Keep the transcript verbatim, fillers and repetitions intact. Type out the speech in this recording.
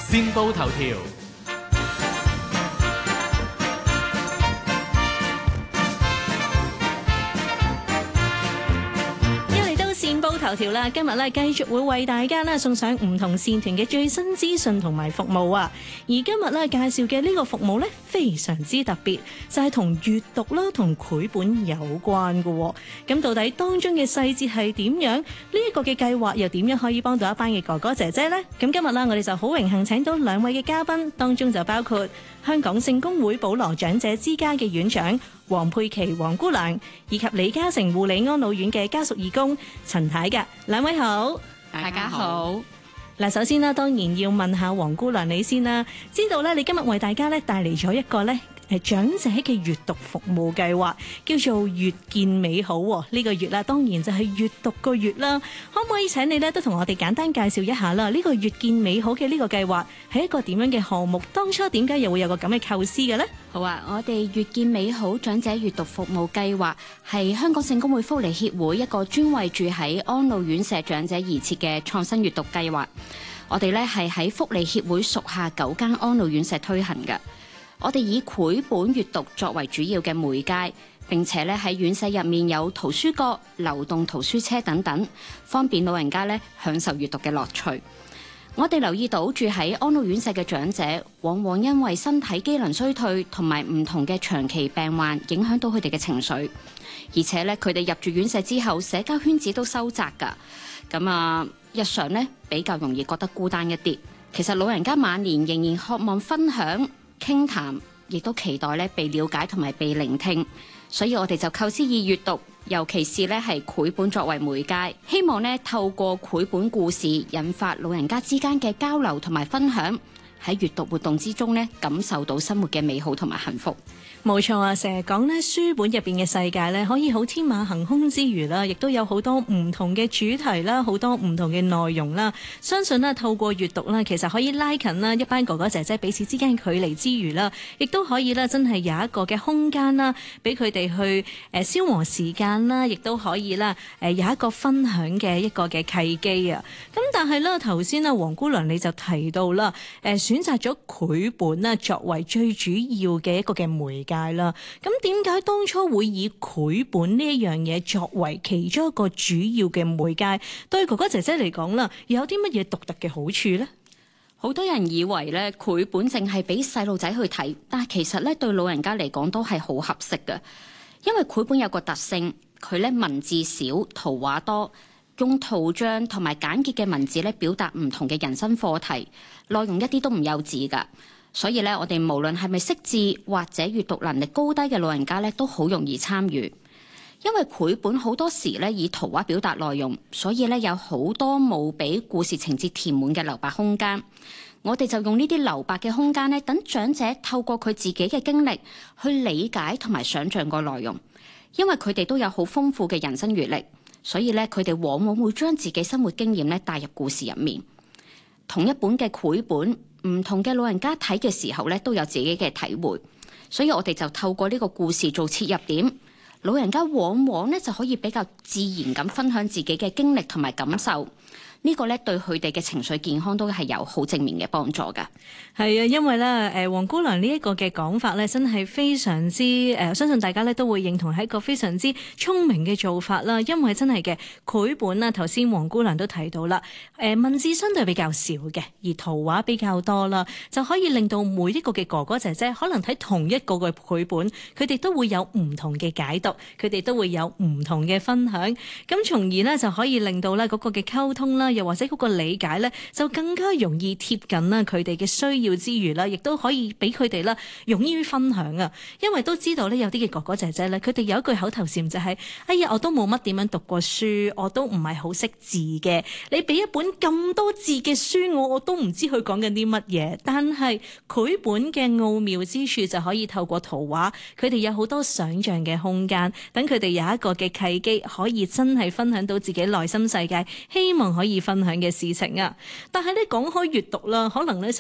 先報頭條。 頭條啦，今日咧繼續會為大家咧送上唔同線團嘅最新資訊同埋服務啊！而今日咧介紹嘅呢個服務咧非常之特別，就係同閱讀啦同繪本有關嘅。咁到底當中嘅細節係點樣？呢一個嘅計劃又點樣可以幫到一班嘅哥哥姐姐呢？咁今日啦，我哋就好榮幸請到兩位嘅嘉賓，當中就包括香港聖公會保羅長者之家嘅院長黃佩琪黃姑娘，以及李嘉誠護理安老院嘅家屬義工陳太嘅。兩位好， 大家好。 嗱，首先啦，當然要問下黃姑娘你先啦。知道咧，你今日為大家咧帶嚟咗一個咧誒長者嘅閱讀服務計劃，叫做閱見美好。呢個月啦，當然就係閱讀個月啦。可唔可以請你咧都同我哋簡單介紹一下啦？呢個閱見美好嘅呢個計劃係一個點樣嘅項目？當初點解又會有個咁嘅構思嘅呢？ 好啊，我哋閱見美好長者閱讀服務計劃係香港聖公會福利協會一個專為住喺安老院舍長者而設嘅創新閱讀計劃。我哋咧係喺福利協會屬下九間安老院舍推行嘅。我哋以繪本閱讀作為主要嘅媒介，並且咧喺院舍入面有圖書角、流動圖書車等等，方便老人家咧享受閱讀嘅樂趣。我哋留意到住喺安老院舍嘅長者，往往因為身體機能衰退同埋唔同嘅長期病患，影響到佢哋嘅情緒。而且咧，佢哋入住院舍之後，社交圈子都收窄㗎。咁啊，日常咧比較容易覺得孤單一啲。其實老人家晚年仍然渴望分享、傾談，亦都期待咧被了解同埋被聆聽。所以我哋就構思以閱讀，尤其是咧係繪本作為媒介，希望咧透過繪本故事引發老人家之間嘅交流同埋分享，喺閱讀活動之中咧感受到生活嘅美好同埋幸福。 冇錯啊，成日講咧書本入邊嘅世界咧可以好天馬行空之餘啦，亦都有好多唔同嘅主題啦，好多唔同嘅內容啦。相信咧透過閱讀啦，其實可以拉近啦一班哥哥姐姐彼此之間距離之餘啦，亦都可以咧真係有一個嘅空間啦，俾佢哋去誒消磨時間啦，亦都可以啦誒有一個分享嘅一個嘅契機啊。咁但係咧頭先啊黃姑娘你就提到啦，誒選擇咗繪本啦作為最主要嘅一個嘅媒介啦，咁點解當初會以繪本呢一樣嘢作為其中一個主要嘅媒介？對哥哥姐姐嚟講啦，有啲乜嘢獨特嘅好處呢？ 好多人以為咧繪本淨係俾細路仔去睇，但係其實咧對老人家嚟講都係好合適嘅，因為繪本有個特性，佢咧文字少、圖畫多，用圖像同埋簡潔嘅文字咧表達唔同嘅人生課題，內容一啲都唔幼稚㗎。所以咧，我哋無論係咪識字或者閱讀能力高低嘅老人家咧，都好容易參與。因為繪本好多時咧以圖畫表達內容，所以咧有好多冇俾故事情節填滿嘅留白空間。我哋就用呢啲留白嘅空間咧，等長者透過佢自己嘅經歷去理解同埋想像個內容。因為佢哋都有好豐富嘅人生閱歷，所以咧佢哋往往會將自己生活經驗咧帶入故事入面。同一本嘅繪本，唔同嘅老人家睇嘅時候咧，都有自己嘅體會，所以我哋就透過呢個故事做切入點，老人家往往咧就可以比較自然咁分享自己嘅經歷同埋感受。呢個咧對佢哋嘅情緒健康都係有好正面嘅幫助㗎。 係啊，因為咧誒黃姑娘呢一個嘅講法咧，真係非常之誒，相信大家咧都會認同係一個非常之聰明嘅做法啦。因為真係嘅繪本啦，頭先黃姑娘都提到啦，誒文字相對比較少嘅，而圖畫比較多啦，就可以令到每一個嘅哥哥姐姐可能睇同一個嘅繪本，佢哋都會有唔同嘅解讀，佢哋都會有唔同嘅分享，咁從而咧就可以令到咧嗰個嘅溝通啦，又或者嗰個理解咧，就更加容易貼近啦佢哋嘅需要之餘啦，亦都可以俾佢哋啦容易於分享啊！因為都知道咧，有啲嘅哥哥姐姐咧，佢哋有一句口頭禪就係：哎呀，我都冇乜點樣讀過書，我都唔係好識字嘅。你俾一本咁多字嘅書我，我都唔知佢講緊啲乜嘢。但係繪本嘅奧妙之處就可以透過圖畫，佢哋有好多想像嘅空間，等佢哋有一個嘅契機，可以真係分享到自己內心世界，希望可以分享嘅事情啊！但係咧講開閱讀啦，可能咧。